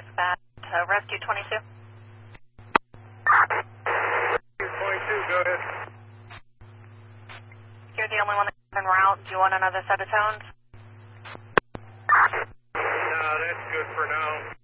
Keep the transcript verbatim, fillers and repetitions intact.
dispatch. Uh, Rescue twenty-two. Rescue twenty-two, go ahead. You're the only one that's en route. Do you want another set of tones? No, that's good for now.